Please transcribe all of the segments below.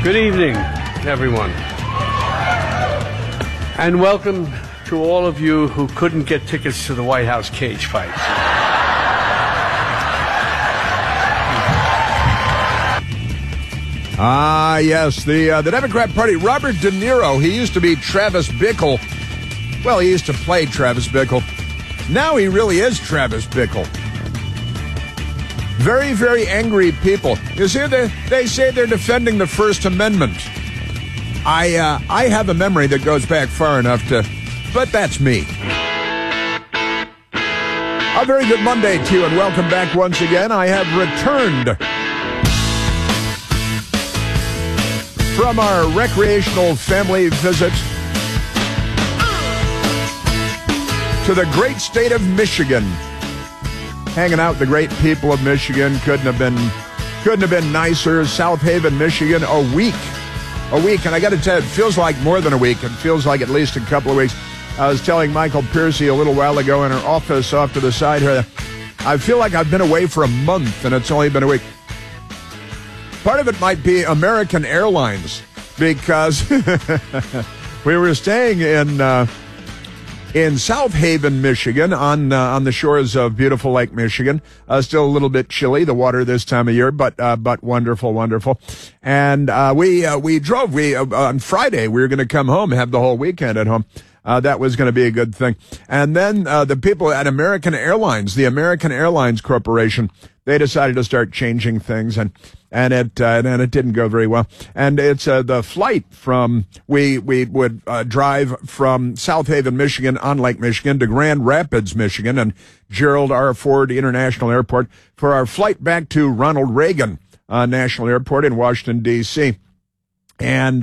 Good evening, everyone. And welcome to all of you who couldn't get tickets to the White House cage fight. Yes, the Democrat Party, Robert De Niro, he used to be Travis Bickle. Well, he used to play Travis Bickle. Now he really is Travis Bickle. Very, very angry people. You see, they say they're defending the First Amendment. I have a memory that goes back far enough but that's me. A very good Monday to you, and welcome back once again. I have returned from our recreational family visit to the great state of Michigan. Hanging out with the great people of Michigan. Couldn't have been nicer. South Haven, Michigan, a week. And I got to tell you, it feels like more than a week. It feels like at least a couple of weeks. I was telling Michael Piercy a little while ago in her office off to the side here, I feel like I've been away for a month and it's only been a week. Part of it might be American Airlines, because we were staying in South Haven, Michigan, on the shores of beautiful Lake Michigan. Still a little bit chilly, the water this time of year, but wonderful. And we drove. On Friday we were going to come home, have the whole weekend at home. That was going to be a good thing. And then the people at American Airlines, the American Airlines Corporation, they decided to start changing things, and it didn't go very well. And it's the flight from we would drive from South Haven, Michigan, on Lake Michigan, to Grand Rapids, Michigan, and Gerald R. Ford International Airport for our flight back to Ronald Reagan National Airport in Washington D.C. And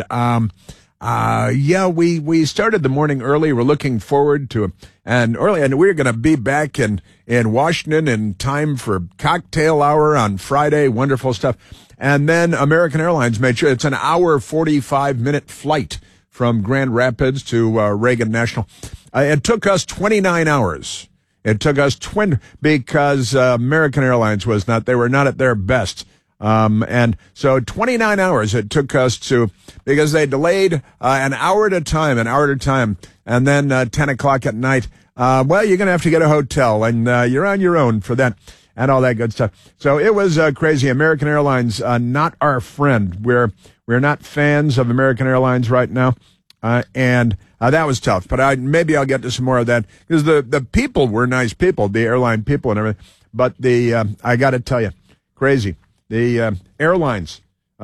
we started the morning early. We're looking forward to and we're going to be back in Washington in time for cocktail hour on Friday. Wonderful stuff. And then American Airlines made sure it's an hour, 45-minute flight from Grand Rapids to Reagan National. It took us 29 hours. It took us because American Airlines they were not at their best. And so 29 hours it took us because they delayed an hour at a time, and then 10 o'clock at night. You're going to have to get a hotel, and you're on your own for that and all that good stuff. So it was crazy. American Airlines, not our friend. We're not fans of American Airlines right now, and that was tough. But maybe I'll get to some more of that, because the people were nice people, the airline people and everything. But I got to tell you, crazy. The airlines,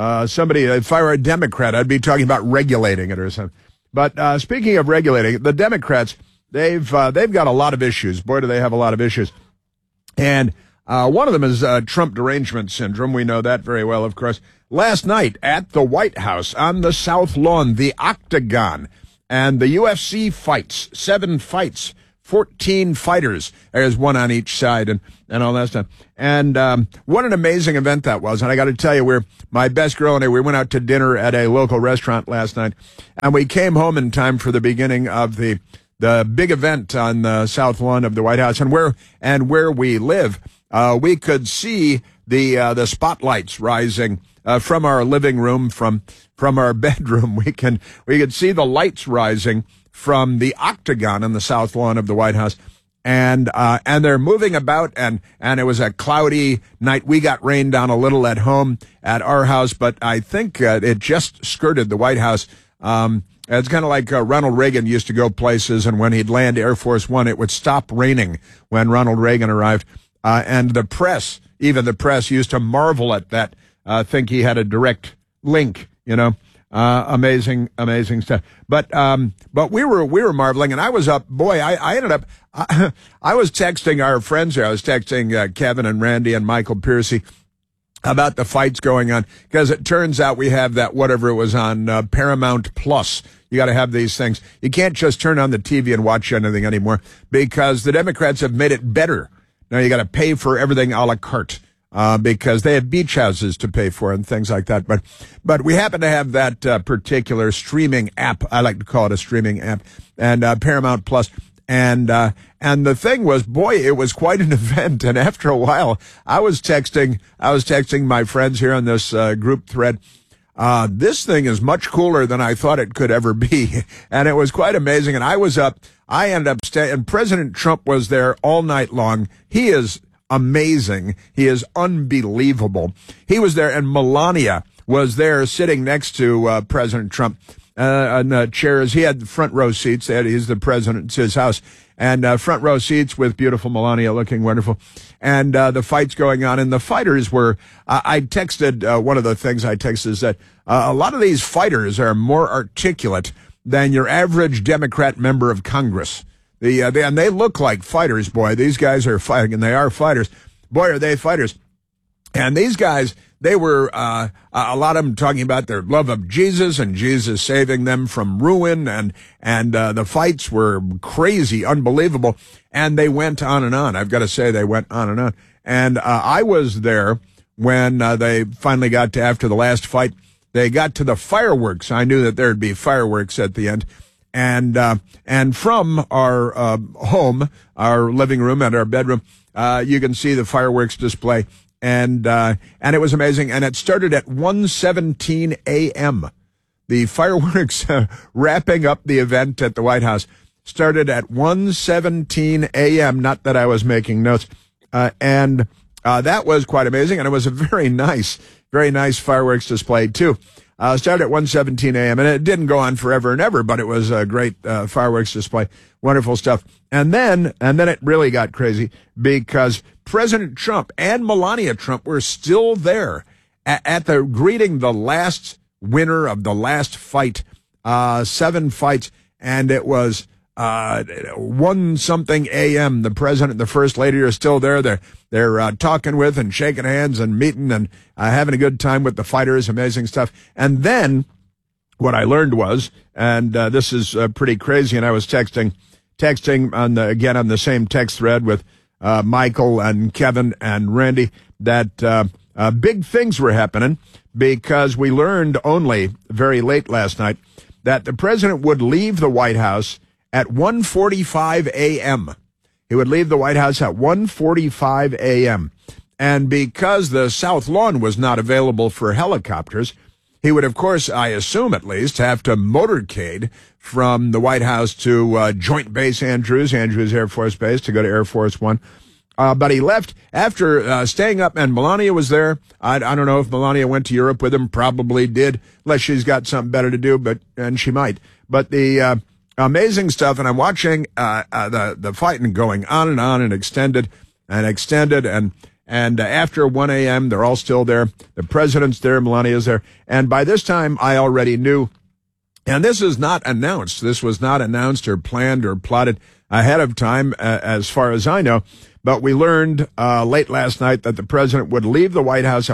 if I were a Democrat, I'd be talking about regulating it or something. But speaking of regulating, the Democrats, they've got a lot of issues. Boy, do they have a lot of issues. And one of them is Trump derangement syndrome. We know that very well, of course. Last night at the White House on the South Lawn, the Octagon, and the UFC fights, 7 fights. 14 fighters. There's one on each side and all that stuff. And what an amazing event that was. And I got to tell you, my best girl and I, we went out to dinner at a local restaurant last night, and we came home in time for the beginning of the big event on the South Lawn of the White House. And where we live, we could see the spotlights rising from our living room, from our bedroom. We could see the lights rising from the Octagon on the South Lawn of the White House. And they're moving about, and it was a cloudy night. We got rained on a little at home at our house, but I think it just skirted the White House. It's kind of like Ronald Reagan used to go places, and when he'd land Air Force One, it would stop raining when Ronald Reagan arrived. And the press used to marvel at that, think he had a direct link, amazing stuff. But we were marveling, and I was up. Boy, I ended up. I was texting our friends here. I was texting Kevin and Randy and Michael Piercy about the fights going on, because it turns out we have that, whatever it was on Paramount Plus. You got to have these things. You can't just turn on the TV and watch anything anymore, because the Democrats have made it better. Now you got to pay for everything a la carte. Because they have beach houses to pay for and things like that. But we happen to have that particular streaming app. I like to call it a streaming app, and Paramount Plus. And the thing was, boy, it was quite an event. And after a while, I was texting my friends here on this group thread. This thing is much cooler than I thought it could ever be. And it was quite amazing. And I ended up staying, and President Trump was there all night long. He is amazing. He is unbelievable. He was there, and Melania was there sitting next to President Trump on the chairs. He had the front row seats. He's the president. It's his house. And front row seats with beautiful Melania looking wonderful. And the fights going on. And the fighters were, I texted, one of the things I texted is that a lot of these fighters are more articulate than your average Democrat member of Congress. And they look like fighters, boy. These guys are fighting, and they are fighters. Boy, are they fighters. And these guys, they were, a lot of them talking about their love of Jesus and Jesus saving them from ruin. And the fights were crazy, unbelievable. And they went on and on. I've got to say, they went on and on. And, I was there when, they finally got to, after the last fight, they got to the fireworks. I knew that there'd be fireworks at the end. And from our, home, our living room and our bedroom, you can see the fireworks display. And it was amazing. And it started at 1:17 a.m. The fireworks wrapping up the event at the White House started at 1:17 a.m. Not that I was making notes. And that was quite amazing. And it was a very nice fireworks display too. Started at 1:17 a.m. and it didn't go on forever and ever, but it was a great fireworks display. Wonderful stuff. And then it really got crazy because President Trump and Melania Trump were still there at the greeting the last winner of the last fight, 7 fights, and it was 1-something a.m. The president and the first lady are still there. They're talking with and shaking hands and meeting and having a good time with the fighters. Amazing stuff. And then what I learned was, and this is pretty crazy, and I was texting on the same text thread with Michael and Kevin and Randy that big things were happening because we learned only very late last night that the president would leave the White House at 1:45 a.m. He would leave the White House at 1:45 a.m. And because the South Lawn was not available for helicopters, he would, of course, I assume at least, have to motorcade from the White House to Joint Base Andrews Air Force Base, to go to Air Force One. But he left after staying up, and Melania was there. I don't know if Melania went to Europe with him. Probably did, unless she's got something better to do, and she might. But the amazing stuff, and I'm watching the fighting going on and extended, and after 1 a.m., they're all still there. The president's there, Melania's there, and by this time, I already knew. And this is not announced. This was not announced or planned or plotted ahead of time, as far as I know. But we learned late last night that the president would leave the White House at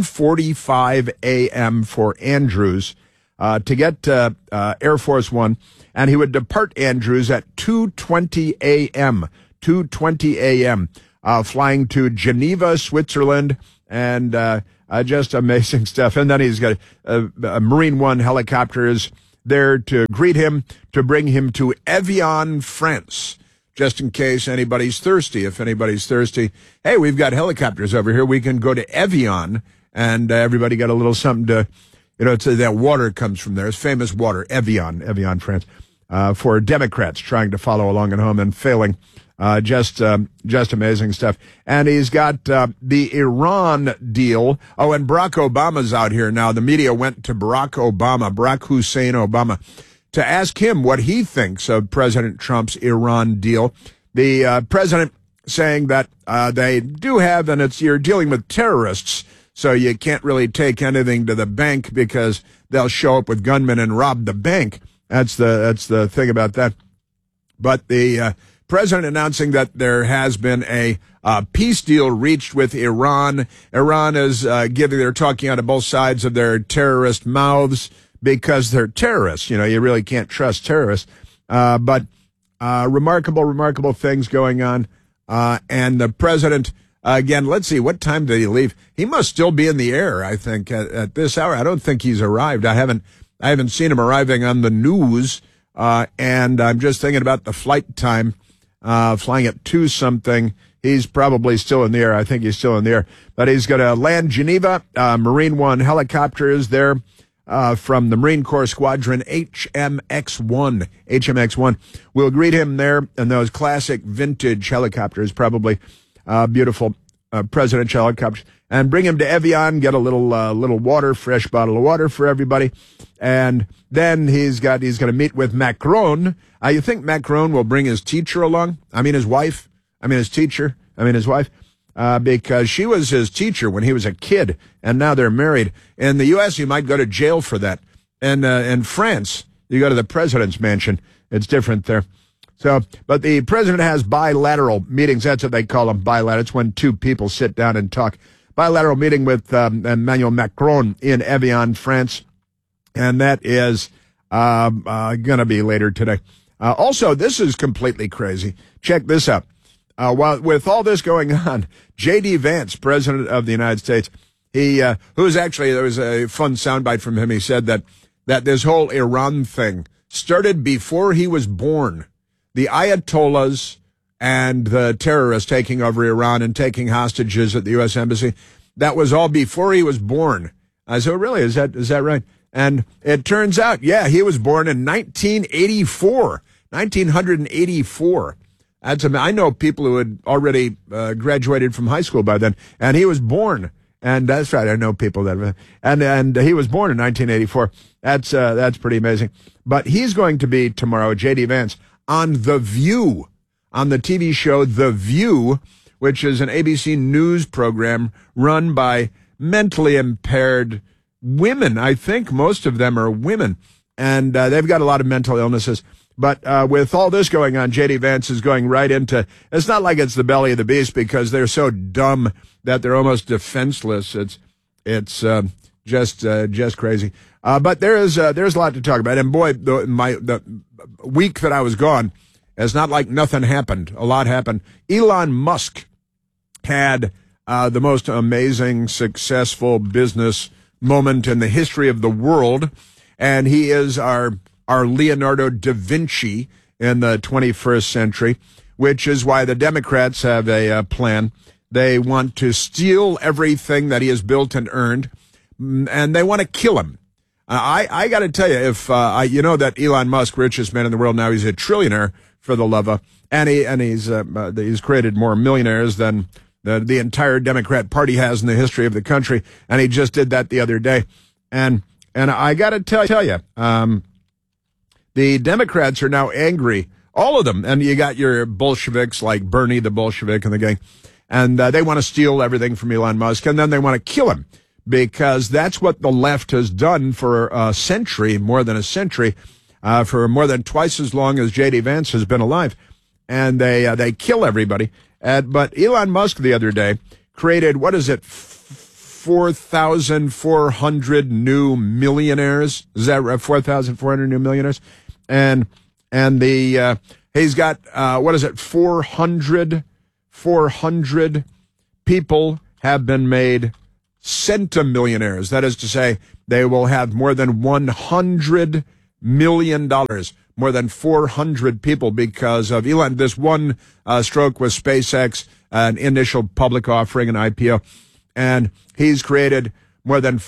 1:45 a.m. for Andrews to get to Air Force One, and he would depart Andrews at 2:20 a.m. 2:20 a.m. Flying to Geneva, Switzerland, and just amazing stuff. And then he's got a Marine One helicopters there to greet him, to bring him to Evian, France, just in case anybody's thirsty. If anybody's thirsty, hey, we've got helicopters over here. We can go to Evian, and everybody got a little something to, that water comes from there. It's famous water, Evian, France, for Democrats trying to follow along at home and failing. Just amazing stuff. And he's got the Iran deal. Oh, and Barack Obama's out here now. The media went to Barack Hussein Obama, to ask him what he thinks of President Trump's Iran deal. The president saying that they do have, and you're dealing with terrorists, so you can't really take anything to the bank because they'll show up with gunmen and rob the bank. That's the thing about that. But the president announcing that there has been a peace deal reached with Iran. Iran is they're talking out of both sides of their terrorist mouths because they're terrorists. You really can't trust terrorists. But remarkable things going on. And the president, again, let's see, what time did he leave? He must still be in the air, I think, at this hour. I don't think he's arrived. I haven't seen him arriving on the news. And I'm just thinking about the flight time. Flying at 2-something. He's probably still in the air. I think he's still in the air. But he's going to land Geneva. Marine One helicopter is there. from the Marine Corps Squadron HMX-1. HMX-1. We'll greet him there in those classic vintage helicopters, probably beautiful presidential helicopters, and bring him to Evian, get a little water, fresh bottle of water for everybody. And then he's going to meet with Macron. You think Macron will bring his teacher along? His wife? His teacher? His wife? Because she was his teacher when he was a kid, and now they're married. In the U.S., you might go to jail for that. And in France, you go to the president's mansion. It's different there. So, but the president has bilateral meetings. That's what they call them, bilateral. It's when two people sit down and talk. Bilateral meeting with Emmanuel Macron in Evian, France. And that is going to be later today. Also, this is completely crazy. Check this out. While with all this going on, J.D. Vance, president of the United States, there was a fun soundbite from him. He said that this whole Iran thing started before he was born. The Ayatollahs and the terrorists taking over Iran and taking hostages at the U.S. Embassy, that was all before he was born. I said, really, is that right? And it turns out, yeah, he was born in 1984. 1984. I know people who had already graduated from high school by then, and he was born. And that's right, I know people that, and he was born in 1984. That's pretty amazing. But he's going to be tomorrow, J.D. Vance, on The View, on the TV show The View, which is an ABC News program run by mentally impaired women. I think most of them are women, and they've got a lot of mental illnesses. But with all this going on, J.D. Vance is going right into, it's not like it's the belly of the beast because they're so dumb that they're almost defenseless. It's just crazy. But there's a lot to talk about. And boy, the week that I was gone, it's not like nothing happened. A lot happened. Elon Musk had the most amazing, successful business moment in the history of the world. And he is our Leonardo da Vinci in the 21st century, which is why the Democrats have a plan. They want to steal everything that he has built and earned, and they want to kill him. I got to tell you, if you know that Elon Musk, richest man in the world now, he's a trillionaire for the love of, and he's created more millionaires than the entire Democrat Party has in the history of the country, and he just did that the other day. And I got to tell you, the Democrats are now angry, all of them, and you got your Bolsheviks like Bernie the Bolshevik and the gang, and they want to steal everything from Elon Musk, and then they want to kill him because that's what the left has done for a century, more than a century, for more than twice as long as J.D. Vance has been alive, and they kill everybody. But Elon Musk the other day created, 4,400 new millionaires? Is that right? 4,400 new millionaires? And he's got 400 people have been made centimillionaires. That is to say, they will have more than $100 million, more than 400 people because of Elon. This one stroke was SpaceX, an initial public offering, an IPO, and he's created more than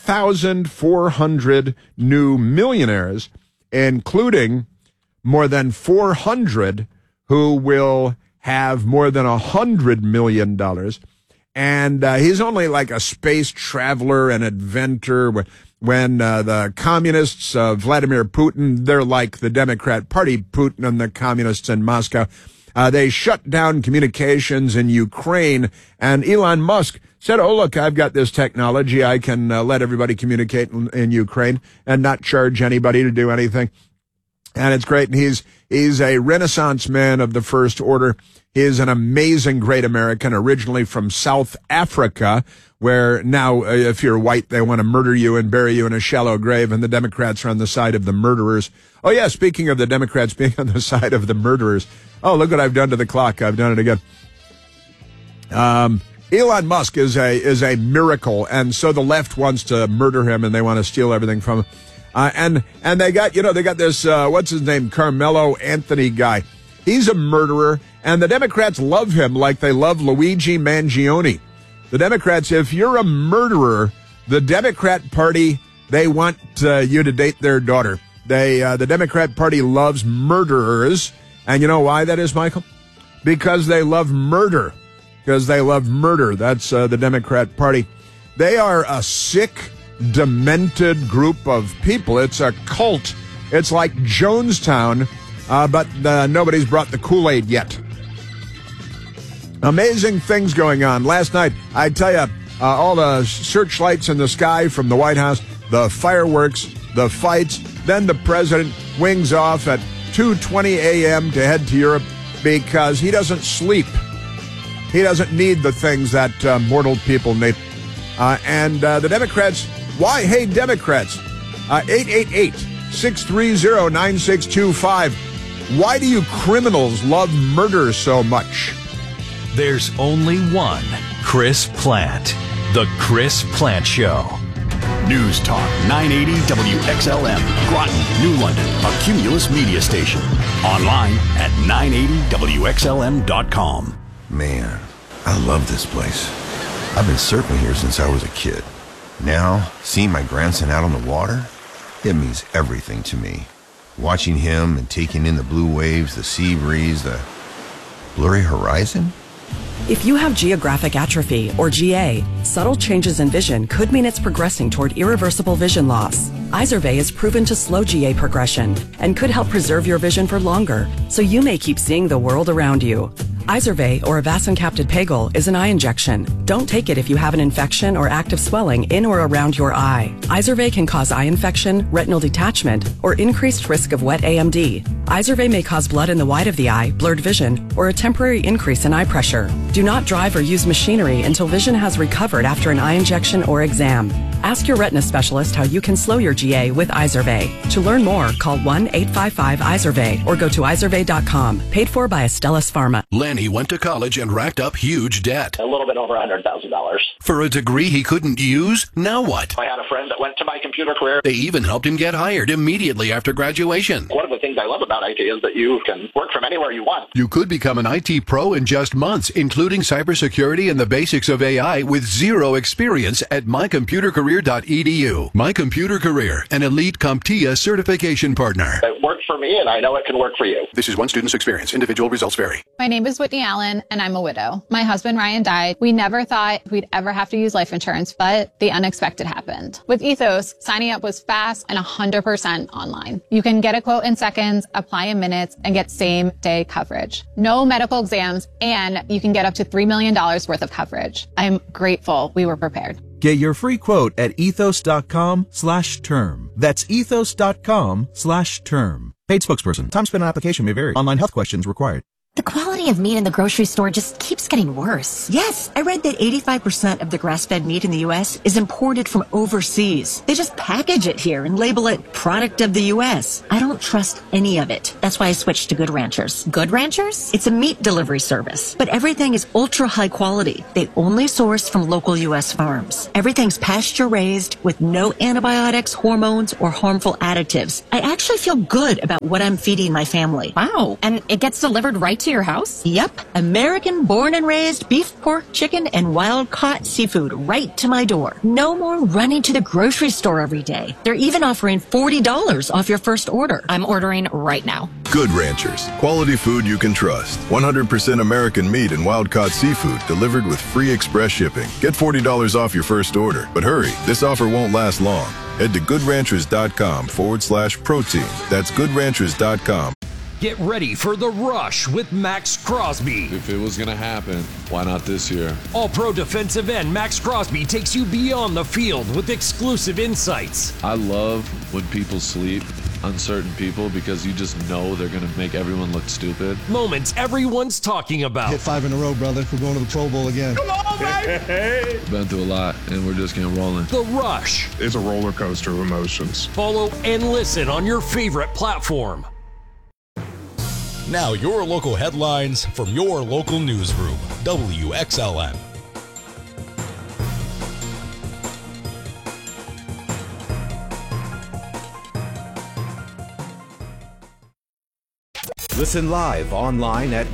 4,400 new millionaires, including more than 400 who will have more than $100 million. And he's only like a space traveler and inventor. When the communists, Vladimir Putin, they're like the Democrat Party, Putin and the communists in Moscow. They shut down communications in Ukraine, and Elon Musk said, oh, look, I've got this technology. I can let everybody communicate in Ukraine and not charge anybody to do anything. And it's great. And he's a Renaissance man of the first order. He is an amazing, great American, originally from South Africa, where now, if you're white, they want to murder you and bury you in a shallow grave, and the Democrats are on the side of the murderers. Oh, yeah, speaking of the Democrats being on the side of the murderers. Oh, look what I've done to the clock. I've done it again. Elon Musk is a miracle, and so the left wants to murder him, and they want to steal everything from him. And they got this, what's his name, Carmelo Anthony guy. He's a murderer, and the Democrats love him like they love Luigi Mangione. The Democrats, if you're a murderer, the Democrat Party They want you to date their daughter. The Democrat Party loves murderers. And you know why that is, Michael? Because they love murder. Because they love murder. That's the Democrat Party. They are a sick, demented group of people. It's a cult. It's like Jonestown, but nobody's brought the Kool-Aid yet. Amazing things going on. Last night, I tell you, all the searchlights in the sky from the White House, the fireworks, the fights, then the president wings off at 2:20 a.m. to head to Europe because he doesn't sleep. He doesn't need the things that mortal people need. And the Democrats, why? Hey, Democrats, 888-630-9625. Why do you criminals love murder so much? There's only one Chris Plant. The Chris Plant Show. News Talk 980 WXLM, Groton, New London, a Cumulus media station. Online at 980WXLM.com. Man, I love this place. I've been surfing here since I was a kid. Now, seeing my grandson out on the water, it means everything to me. Watching him and taking in the blue waves, the sea breeze, the blurry horizon. If you have geographic atrophy, or GA, subtle changes in vision could mean it's progressing toward irreversible vision loss. Izervay is proven to slow GA progression and could help preserve your vision for longer, so you may keep seeing the world around you. Izervay, or avacincaptad pegol, is an eye injection. Don't take it if you have an infection or active swelling in or around your eye. Izervay can cause eye infection, retinal detachment, or increased risk of wet AMD. Izervay may cause blood in the white of the eye, blurred vision, or a temporary increase in eye pressure. Do not drive or use machinery until vision has recovered after an eye injection or exam. Ask your retina specialist how you can slow your GA with Izervay. To learn more, call 1-855-IZERVAY or go to izervay.com. Paid for by Astellas Pharma. Lenny went to college and racked up huge debt. A little bit over $100,000. For a degree he couldn't use? Now what? I had a friend that went to my computer career. They even helped him get hired immediately after graduation. One of the things I love about IT is that you can work from anywhere you want. You could become an IT pro in just months, including cybersecurity and the basics of AI with zero experience at mycomputercareer.edu. My Computer Career, an elite CompTIA certification partner. It worked for me, and I know it can work for you. This is one student's experience. Individual results vary. My name is Whitney Allen, and I'm a widow. My husband, Ryan, died. We never thought we'd ever have to use life insurance, but the unexpected happened. With Ethos, signing up was fast and 100% online. You can get a quote in seconds, apply in minutes, and get same-day coverage. No medical exams, and you can get up to $3 million worth of coverage. I'm grateful we were prepared. Get your free quote at ethos.com/term. That's ethos.com/term. Paid spokesperson. Time spent on application may vary. Online health questions required. The quality of meat in the grocery store just keeps getting worse. Yes, I read that 85% of the grass-fed meat in the U.S. is imported from overseas. They just package it here and label it product of the U.S. I don't trust any of it. That's why I switched to Good Ranchers. Good Ranchers? It's a meat delivery service, but everything is ultra high quality. They only source from local U.S. farms. Everything's pasture-raised with no antibiotics, hormones, or harmful additives. I actually feel good about what I'm feeding my family. Wow. And it gets delivered right to your house? Yep. American born and raised beef, pork, chicken, and wild caught seafood right to my door. No more running to the grocery store every day. They're even offering $40 off your first order. I'm ordering right now. Good Ranchers. Quality food you can trust. 100% American meat and wild caught seafood delivered with free express shipping. Get $40 off your first order. But hurry, this offer won't last long. Head to goodranchers.com/protein. That's goodranchers.com. Get ready for The Rush with Max Crosby. If it was going to happen, why not this year? All-Pro defensive end Max Crosby takes you beyond the field with exclusive insights. I love when people sleep on certain people because you just know they're going to make everyone look stupid. Moments everyone's talking about. Hit 5 in a row, brother. We're going to the Pro Bowl again. Come on, baby! Been through a lot, and we're just getting rolling. The Rush. It's a roller coaster of emotions. Follow and listen on your favorite platform. Now your local headlines from your local newsroom, WXLM. Listen live online at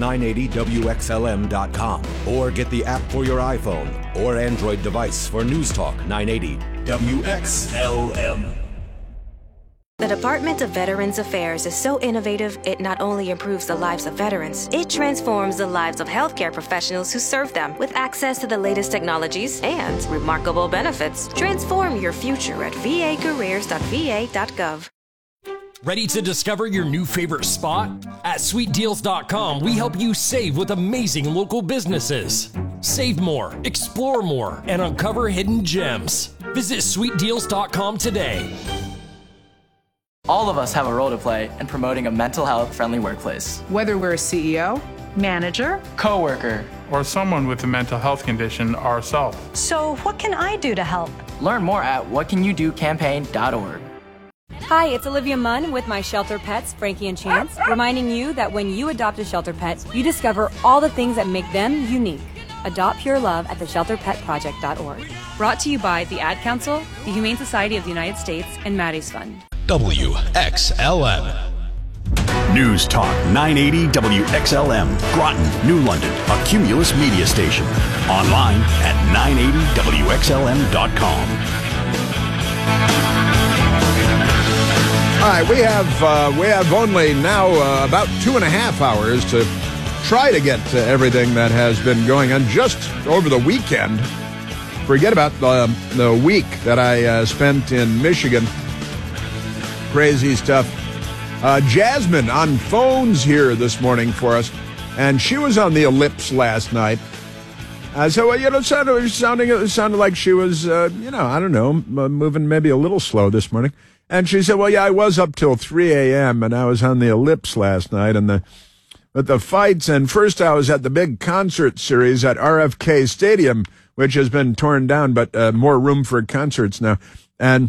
980WXLM.com or get the app for your iPhone or Android device for News Talk 980. WXLM. The Department of Veterans Affairs is so innovative, it not only improves the lives of veterans, it transforms the lives of healthcare professionals who serve them with access to the latest technologies and remarkable benefits. Transform your future at vacareers.va.gov. Ready to discover your new favorite spot? At sweetdeals.com, we help you save with amazing local businesses. Save more, explore more, and uncover hidden gems. Visit sweetdeals.com today. All of us have a role to play in promoting a mental health friendly workplace. Whether we're a CEO, manager, coworker, or someone with a mental health condition ourselves. So what can I do to help? Learn more at whatcanyoudocampaign.org. Hi, it's Olivia Munn with my shelter pets, Frankie and Chance, reminding you that when you adopt a shelter pet, you discover all the things that make them unique. Adopt Pure Love at theshelterpetproject.org. Brought to you by the Ad Council, the Humane Society of the United States, and Maddie's Fund. WXLM. News Talk 980 WXLM, Groton, New London, a Cumulus media station. Online at 980WXLM.com. All right, we have only now about 2.5 hours to try to get to everything that has been going on just over the weekend. Forget about the week that I spent in Michigan. Crazy stuff. Jasmine on phones here this morning for us, and she was on the ellipse last night. So, it sounded like she was, I don't know, moving maybe a little slow this morning. And she said, well, yeah, I was up till 3 a.m., and I was on the ellipse last night, and the fights, and first I was at the big concert series at RFK Stadium, which has been torn down, but more room for concerts now. And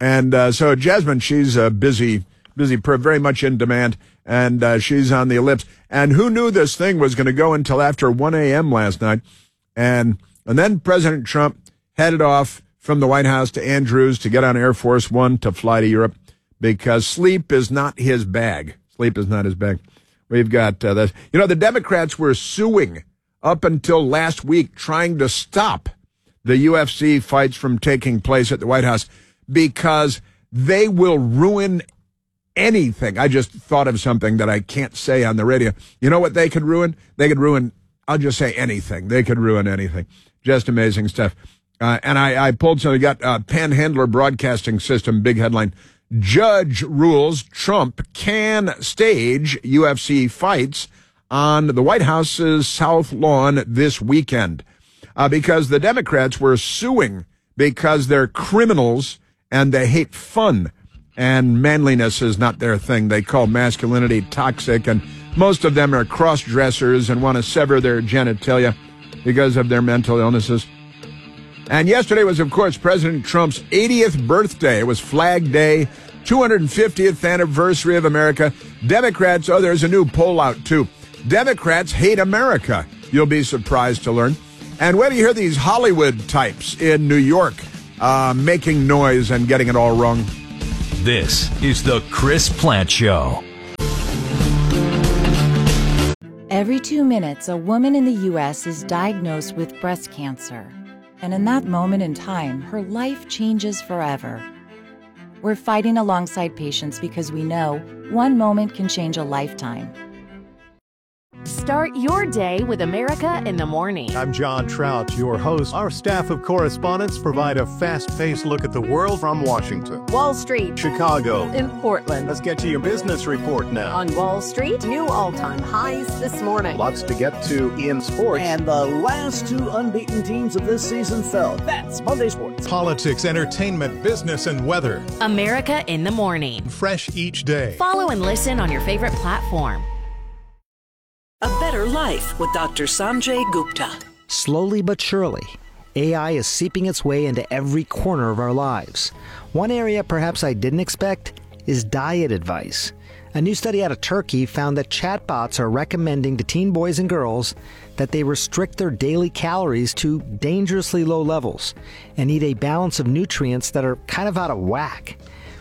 so Jasmine, she's busy, very much in demand, and she's on the ellipse. And who knew this thing was going to go until after 1 a.m. last night? And then President Trump headed off from the White House to Andrews to get on Air Force One to fly to Europe because sleep is not his bag. Sleep is not his bag. We've got this. The Democrats were suing up until last week trying to stop the UFC fights from taking place at the White House because they will ruin anything. I just thought of something that I can't say on the radio. You know what they could ruin? They could ruin, I'll just say anything. They could ruin anything. Just amazing stuff. And I pulled something, got Panhandler Broadcasting System, big headline. Judge rules Trump can stage UFC fights on the White House's South Lawn this weekend. Because the Democrats were suing because they're criminals and they hate fun. And manliness is not their thing. They call masculinity toxic, and most of them are cross-dressers and want to sever their genitalia because of their mental illnesses. And yesterday was, of course, President Trump's 80th birthday. It was Flag Day, 250th anniversary of America. Democrats, there's a new poll out, too. Democrats hate America, you'll be surprised to learn. And when you hear these Hollywood types in New York making noise and getting it all wrong. This is the Chris Plant Show. Every 2 minutes, a woman in the U.S. is diagnosed with breast cancer. And in that moment in time, her life changes forever. We're fighting alongside patients because we know one moment can change a lifetime. Start your day with America in the Morning. I'm John Trout, your host. Our staff of correspondents provide a fast-paced look at the world from Washington, Wall Street, Chicago, in Portland. Let's get to your business report now. On Wall Street, new all-time highs this morning. Lots to get to in sports. And the last two unbeaten teams of this season fell. That's Monday Sports. Politics, entertainment, business, and weather. America in the Morning. Fresh each day. Follow and listen on your favorite platform. A Better Life with Dr. Sanjay Gupta. Slowly but surely, AI is seeping its way into every corner of our lives. One area perhaps I didn't expect is diet advice. A new study out of Turkey found that chatbots are recommending to teen boys and girls that they restrict their daily calories to dangerously low levels and eat a balance of nutrients that are kind of out of whack.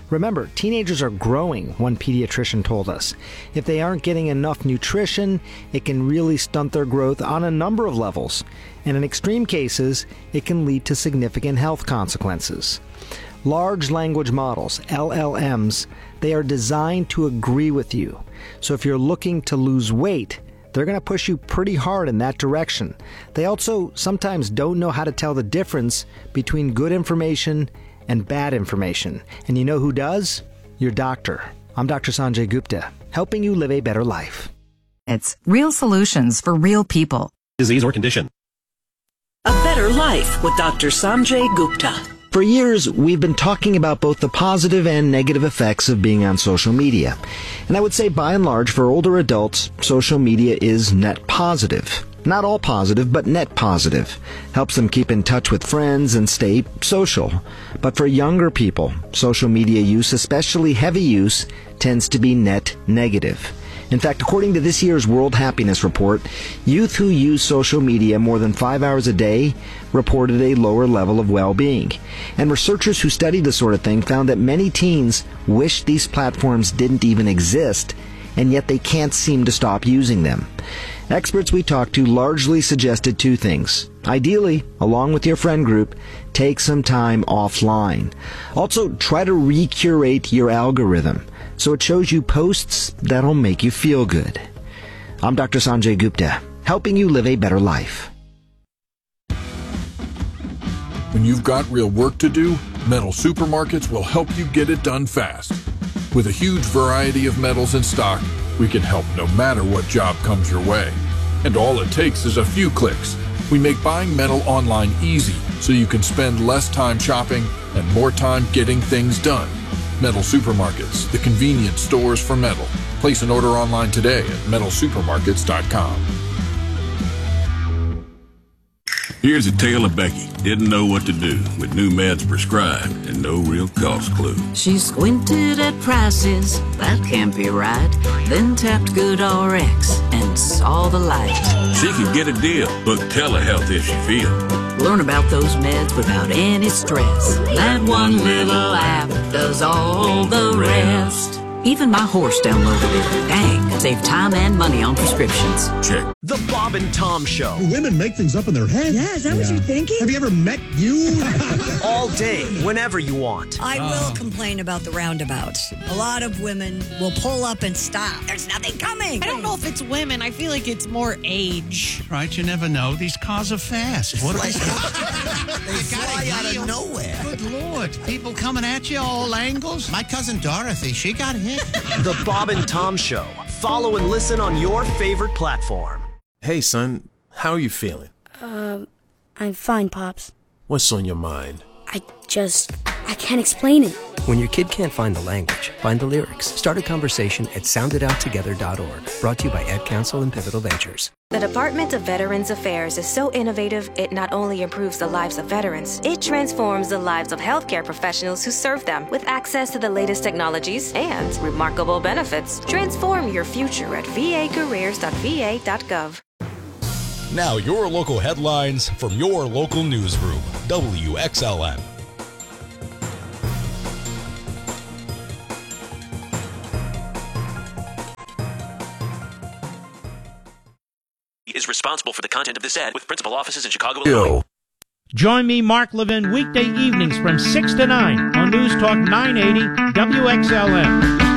Remember, teenagers are growing, one pediatrician told us. If they aren't getting enough nutrition, it can really stunt their growth on a number of levels. And in extreme cases, it can lead to significant health consequences. Large language models, LLMs, they are designed to agree with you. So if you're looking to lose weight, they're going to push you pretty hard in that direction. They also sometimes don't know how to tell the difference between good information and bad information. And you know who does? Your doctor. I'm Dr. Sanjay Gupta, helping you live a better life. It's real solutions for real people. Disease or condition. A Better Life with Dr. Sanjay Gupta. For years, we've been talking about both the positive and negative effects of being on social media. And I would say, by and large, for older adults, social media is net positive. Not all positive, but net positive. Helps them keep in touch with friends and stay social. But for younger people, social media use, especially heavy use, tends to be net negative. In fact, according to this year's World Happiness Report, youth who use social media more than 5 hours a day reported a lower level of well-being. And researchers who studied this sort of thing found that many teens wish these platforms didn't even exist, and yet they can't seem to stop using them. Experts we talked to largely suggested two things. Ideally, along with your friend group, take some time offline. Also, try to recurate your algorithm so it shows you posts that'll make you feel good. I'm Dr. Sanjay Gupta, helping you live a better life. When you've got real work to do, Metal Supermarkets will help you get it done fast. With a huge variety of metals in stock, we can help no matter what job comes your way. And all it takes is a few clicks. We make buying metal online easy so you can spend less time shopping and more time getting things done. Metal Supermarkets, the convenient stores for metal. Place an order online today at metalsupermarkets.com. Here's a tale of Becky. Didn't know what to do with new meds prescribed and no real cost clue. She squinted at prices, that can't be right. Then tapped GoodRx and saw the light. She could get a deal. Book telehealth if she feels. Learn about those meds without any stress. That one little app does all the rest. Even my horse downloaded it. Dang, save time and money on prescriptions. Check. The Bob and Tom Show. Do women make things up in their head? Yeah, is that what you're thinking? Have you ever met you? All day, whenever you want. I will complain about the roundabouts. A lot of women will pull up and stop. There's nothing coming. I don't know if it's women. I feel like it's more age. Right, you never know. These cars are fast. What are they? They fly out of nowhere. Good Lord. People coming at you all angles. My cousin Dorothy, she got hit. The Bob and Tom Show. Follow and listen on your favorite platform. Hey, son. How are you feeling? I'm fine, Pops. What's on your mind? I can't explain it. When your kid can't find the language, find the lyrics. Start a conversation at sounditouttogether.org. Brought to you by Ad Council and Pivotal Ventures. The Department of Veterans Affairs is so innovative, it not only improves the lives of veterans, it transforms the lives of healthcare professionals who serve them with access to the latest technologies and remarkable benefits. Transform your future at vacareers.va.gov. Now your local headlines from your local newsroom, WXLM. Is responsible for the content of this ad with principal offices in Chicago, Illinois. Join me, Mark Levin, weekday evenings from 6 to 9 on News Talk 980 WXLM.